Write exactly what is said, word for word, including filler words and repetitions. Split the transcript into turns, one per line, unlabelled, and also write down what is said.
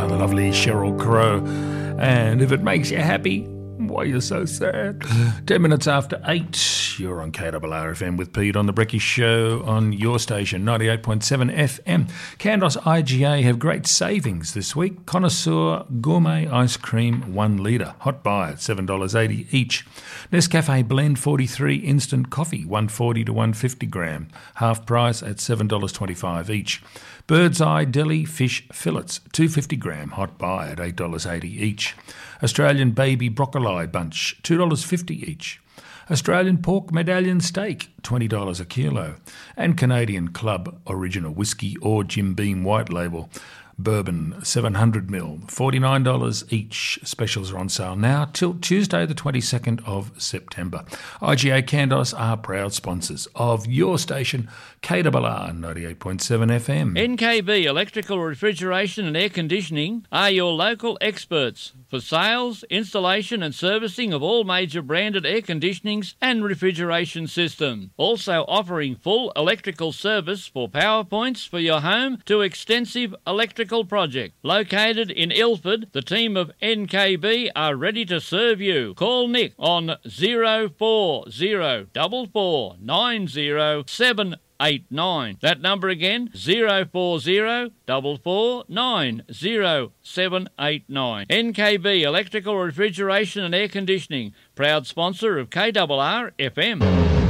by the lovely Sheryl Crow. And if it makes you happy, why you're so sad. Ten minutes after eight, you're on K R R F M with Pete on the Brekkie Show on your station, ninety-eight point seven F M. Candos I G A have great savings this week. Connoisseur Gourmet Ice Cream, one litre. Hot buy at seven dollars eighty each. Nescafe Blend forty-three Instant Coffee, one forty to one fifty gram. Half price at seven dollars twenty-five each. Bird's Eye Deli Fish Fillets, two fifty gram. Hot buy at eight dollars eighty each. Australian Baby Broccoli Bunch, two dollars fifty each. Australian Pork Medallion Steak, twenty dollars a kilo. And Canadian Club Original Whiskey or Jim Beam White Label Bourbon seven hundred milliliters, forty-nine dollars each. Specials are on sale now till Tuesday the twenty-second of September. I G A Candos are proud sponsors of your station, K R R ninety-eight point seven F M.
N K B Electrical Refrigeration and Air Conditioning are your local experts for sales, installation and servicing of all major branded air conditionings and refrigeration systems. Also offering full electrical service for power points for your home to extensive electrical project. Located in Ilford, the team of N K B are ready to serve you. Call Nick on zero four zero four four nine zero seven eight nine. That number again, zero four zero four four nine zero seven eight nine. N K B Electrical Refrigeration and Air Conditioning, proud sponsor of K R R F M.